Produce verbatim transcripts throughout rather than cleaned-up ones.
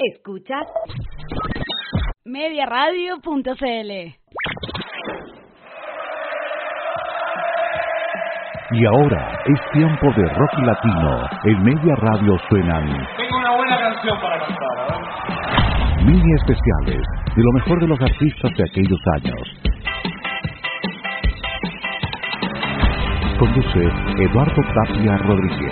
Escuchas mediaradio punto c l. Y ahora es tiempo de rock latino. En Media Radio suenan... Tengo una buena canción para cantar, ¿eh? Mini especiales de lo mejor de los artistas de aquellos años. Conduce Eduardo Tapia Rodríguez.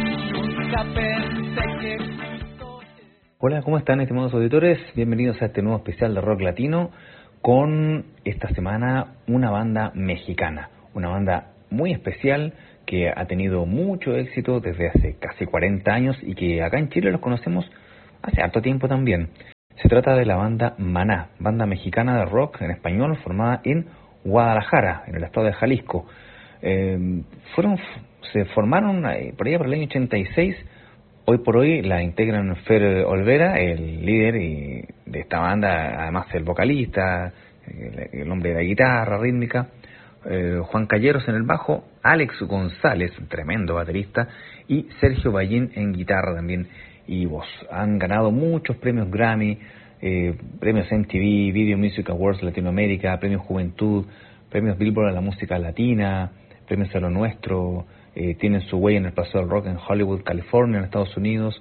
Hola, ¿cómo están, estimados auditores? Bienvenidos a este nuevo especial de rock latino con esta semana una banda mexicana, una banda muy especial que ha tenido mucho éxito desde hace casi cuarenta años y que acá en Chile los conocemos hace harto tiempo también. Se trata de la banda Maná, banda mexicana de rock en español formada en Guadalajara, en el estado de Jalisco. Eh, fueron, se formaron por allá por el año ochenta y seis. Hoy por hoy la integran Fer Olvera, el líder y de esta banda, además el vocalista, el, el hombre de la guitarra rítmica, eh, Juan Calleros en el bajo, Alex González, un tremendo baterista, y Sergio Ballín en guitarra también y voz. Han ganado muchos premios Grammy, eh, premios M T V, Video Music Awards Latinoamérica, premios Juventud, premios Billboard a la música latina, premios a lo nuestro. Eh, tienen su huella en el Paseo del Rock en Hollywood, California, en Estados Unidos,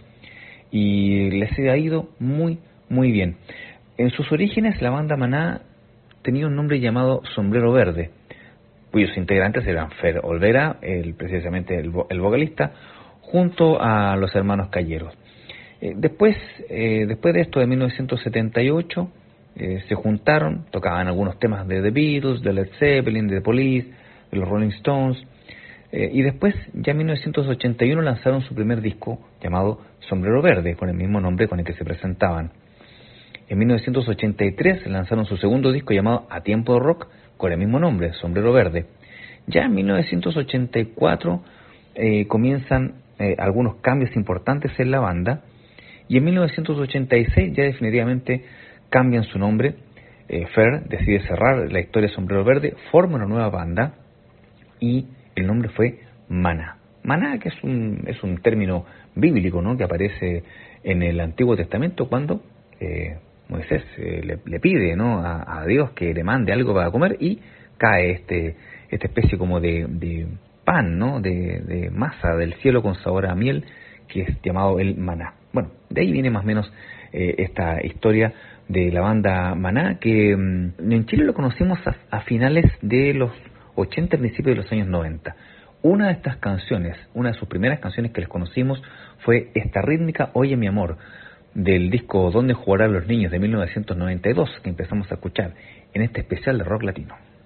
y les ha ido muy, muy bien. En sus orígenes, la banda Maná tenía un nombre llamado Sombrero Verde, cuyos integrantes eran Fer Olvera, el, precisamente el, el vocalista, junto a los hermanos Calleros. Eh, después, eh, después de esto, de mil novecientos setenta y ocho, eh, se juntaron, tocaban algunos temas de The Beatles, de Led Zeppelin, de The Police, de los Rolling Stones. Eh, y después, ya en mil novecientos ochenta y uno, lanzaron su primer disco llamado Sombrero Verde, con el mismo nombre con el que se presentaban. En mil novecientos ochenta y tres lanzaron su segundo disco llamado A Tiempo de Rock, con el mismo nombre, Sombrero Verde. Ya en mil novecientos ochenta y cuatro eh, comienzan eh, algunos cambios importantes en la banda, y en mil novecientos ochenta y seis ya definitivamente cambian su nombre. eh, Fer decide cerrar la historia de Sombrero Verde, forma una nueva banda, y el nombre fue Maná. Maná, que es un, es un término bíblico, ¿no?, que aparece en el Antiguo Testamento cuando eh, Moisés eh, le, le pide, ¿no?, a, a Dios que le mande algo para comer, y cae este esta especie como de, de pan, ¿no?, de, de masa del cielo con sabor a miel, que es llamado el maná. Bueno, de ahí viene más o menos eh, esta historia de la banda Maná, que mm, en Chile lo conocimos a, a finales de los ochenta, principios de los años noventa. Una de estas canciones, una de sus primeras canciones que les conocimos fue esta rítmica Oye mi amor, del disco Donde jugarán los niños de mil novecientos noventa y dos, que empezamos a escuchar en este especial de rock latino.